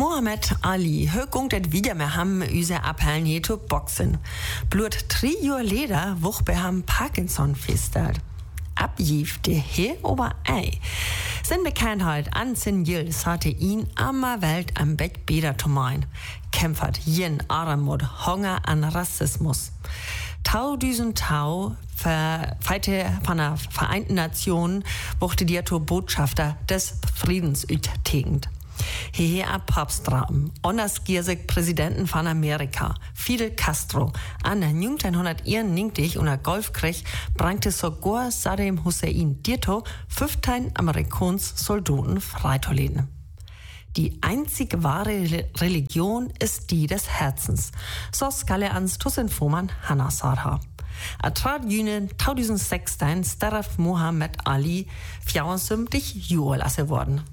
Muhammad Ali, högungt wieder mehr ham üse Appellen hier zu Boxen. Blut 3 Jahre leder, wuch bei ham Parkinson feststellt. Abjief de he ober ei. Sin Bekanntheit an sin Jils hatte ihn ammer Welt am Bett beder zu mein. Kämpfert jen Armut, Hunger an Rassismus. Tausend Tau feite von der Vereinten Nationen wuchte die Botschafter des Friedens ütegend. Hier ab Papstraben, Onnas Giersig Präsidenten von Amerika, Fidel Castro, an 1991 unter Golfkrieg brachte sogar Saddam Hussein dieto 15 amerikanischen Soldaten freitoleden. Die einzige wahre Religion ist die des Herzens, so skalle ans Tussenfoman Hanna Sarha. Atrat Jünen 2016 starf Muhammad Ali 74 Jahre lasse worden.